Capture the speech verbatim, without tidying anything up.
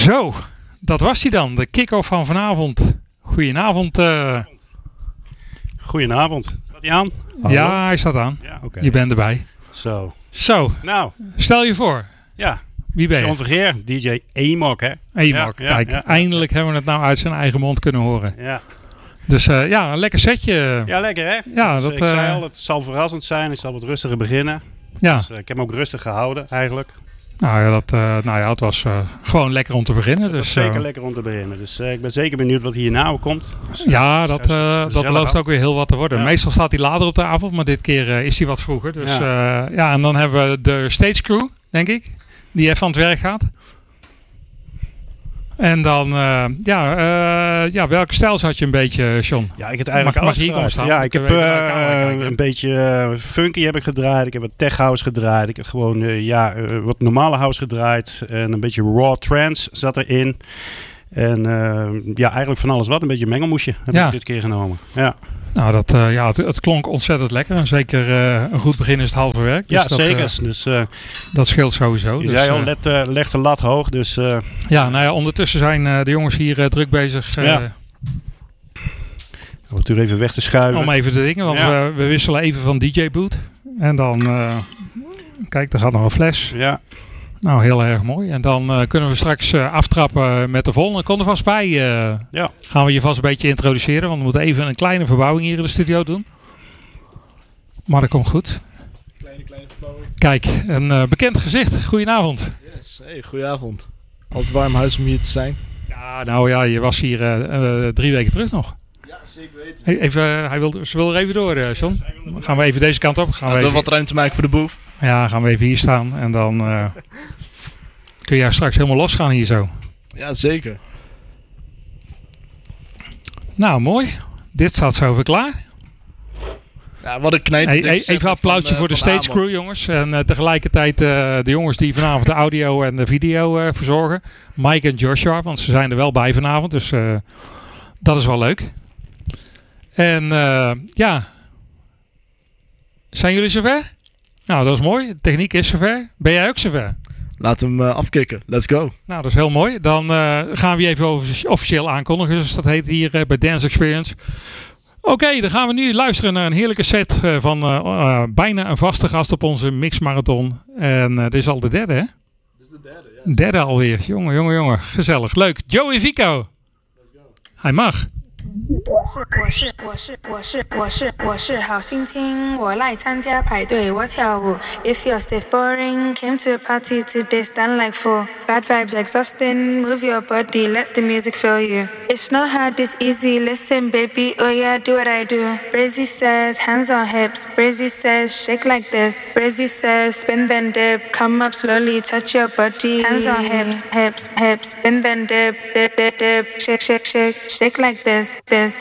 Zo, dat was hij dan. De kick-off van vanavond. Goedenavond. Uh... Goedenavond. Staat hij aan? Hallo? Ja, hij staat aan. Ja, okay. Je bent erbij. Zo. Zo. Nou. Stel je voor. Ja. Wie ben je? John Vergeer, D J Amok, hè? Amok, ja, kijk. Ja, ja, eindelijk ja. hebben we het nou uit zijn eigen mond kunnen horen. Ja. Dus uh, ja, een lekker setje. Ja, lekker hè? Ja, dus, dat, ik uh, zei al, het zal verrassend zijn. Ik zal wat rustiger beginnen. Ja. Dus, uh, ik heb hem ook rustig gehouden, eigenlijk. Nou ja, dat, uh, nou ja, het was uh, gewoon lekker om te beginnen. Het dus, was zeker uh, lekker om te beginnen. Dus uh, ik ben zeker benieuwd wat hier komt. Dus, ja, dat, uh, dat belooft ook weer heel wat te worden. Ja. Meestal staat hij later op de avond, maar dit keer uh, is hij wat vroeger. Dus ja. Uh, ja, en dan hebben we de stage crew, denk ik, die even aan het werk gaat. En dan, uh, ja, uh, ja, welke stijl had je een beetje, John? Ja, ik heb eigenlijk mag, alles mag hier komen staan? Ja, ik, ik heb uh, een beetje uh, funky heb ik gedraaid. Ik heb wat tech house gedraaid. Ik heb gewoon uh, ja, uh, wat normale house gedraaid. En een beetje raw trance zat erin. En uh, ja, eigenlijk van alles wat. Een beetje mengelmoesje heb ja. ik dit keer genomen. Ja. Nou, dat, uh, ja, het, het klonk ontzettend lekker. En zeker uh, een goed begin is het halve werk. Dus ja, dat, zeker. Uh, dus, uh, dat scheelt sowieso. Je dus, zei al, uh, let, uh, leg de lat hoog. Dus, uh, ja, nou ja, ondertussen zijn uh, de jongens hier uh, druk bezig. Uh, ja. Om het even weg te schuiven. Om even de dingen, want ja. we, we wisselen even van D J-boot. En dan, uh, kijk, daar gaat nog een fles. Ja. Nou, heel erg mooi. En dan uh, kunnen we straks uh, aftrappen met de volgende. Kom er vast bij. Uh, ja. Gaan we je vast een beetje introduceren. Want we moeten even een kleine verbouwing hier in de studio doen. Maar dat komt goed. Kleine, kleine verbouwing. Kijk, een uh, bekend gezicht. Goedenavond. Yes, hey, goedenavond. Altijd warm huis om hier te zijn. Ja, nou ja, je was hier uh, uh, drie weken terug nog. Ja, zeker weten. Even, uh, hij wil, ze wil er even door, uh, John. Gaan we even deze kant op. Gaan ja, we even... wat ruimte maken voor de boef. Ja, gaan we even hier staan en dan uh, kun je straks helemaal losgaan hier zo. Ja, zeker. Nou, mooi. Dit staat zo weer klaar. Ja, wat een knijt. Hey, hey, even een applausje van, voor de stage crew, jongens. En uh, tegelijkertijd uh, de jongens die vanavond de audio en de video uh, verzorgen. Mike en Joshua, want ze zijn er wel bij vanavond. Dus uh, dat is wel leuk. En uh, ja, zijn jullie zover? Nou, dat is mooi. De techniek is zover. Ben jij ook zover? Laten we hem uh, afkicken. Let's go. Nou, dat is heel mooi. Dan uh, gaan we je even officieel aankondigen. Dus dat heet hier uh, bij Dance Experience. Oké, okay, dan gaan we nu luisteren naar een heerlijke set uh, van uh, uh, bijna een vaste gast op onze mixmarathon. En uh, dit is al de derde, hè? Dit is de derde, ja. Derde alweer. Jongen, jongen, jongen. Gezellig. Leuk. Joey Vico. Let's go. Hij mag. 我是我是我是我是我是好心情，我来参加派对，我跳舞。If you're stiff boring, came to a party today, stand like four. Bad vibes exhausting, move your body, let the music fill you. It's not hard, it's easy. Listen, baby, oh yeah, do what I do. Brizzy says, hands on hips. Brizzy says, shake like this. Brizzy says, spin then dip. Come up slowly, touch your body. Hands on hips, hips, hips. Spin then dip, dip, dip, dip. Shake, shake, shake, shake like this, this.